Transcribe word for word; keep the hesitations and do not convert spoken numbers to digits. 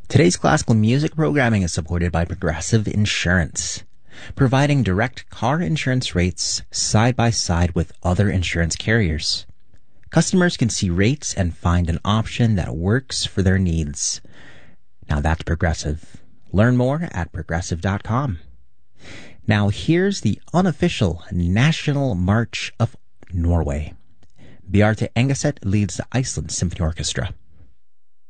Today's classical music programming is supported by Progressive Insurance, providing direct car insurance rates side by side with other insurance carriers. Customers can see rates and find an option that works for their needs. Now that's Progressive. Learn more at progressive dot com. Now here's the unofficial National March of Norway. Bjarte Engeset leads the Iceland Symphony Orchestra.